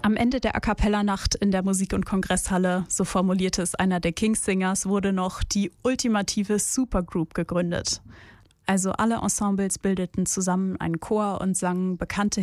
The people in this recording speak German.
Am Ende der A-cappella-Nacht in der Musik- und Kongresshalle, so formulierte es einer der Kings-Singers, wurde noch die ultimative Supergroup gegründet. Also alle Ensembles bildeten zusammen einen Chor und sangen bekannte